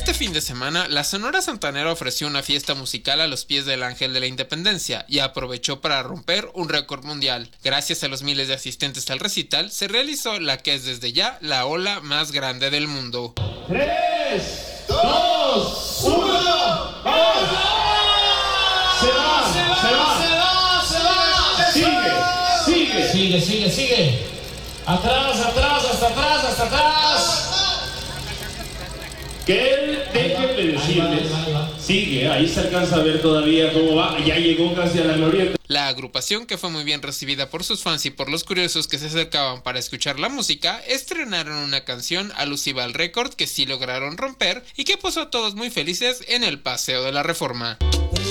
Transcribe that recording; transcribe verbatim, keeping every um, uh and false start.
Este fin de semana, la Sonora Santanera ofreció una fiesta musical a los pies del Ángel de la Independencia y aprovechó para romper un récord mundial. Gracias a los miles de asistentes al recital, se realizó la que es desde ya la ola más grande del mundo. tres, dos, uno, ¡vamos! Se va, se va, se va, se va, se va. Sigue, sigue, sigue, sigue, sigue. Atrás, atrás, hasta atrás, hasta atrás. Que déjenme decirles, sigue, ahí se alcanza a ver todavía cómo va, ya llegó casi a la glorieta. La agrupación, que fue muy bien recibida por sus fans y por los curiosos que se acercaban para escuchar la música, estrenaron una canción alusiva al récord que sí lograron romper y que puso a todos muy felices en el Paseo de la Reforma.